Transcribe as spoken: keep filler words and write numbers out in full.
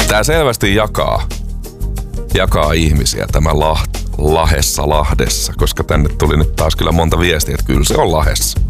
Tää selvästi jakaa, jakaa ihmisiä tämä Laht, Lahessa Lahdessa, koska tänne tuli nyt taas kyllä monta viestiä, että kyllä se on Lahessa.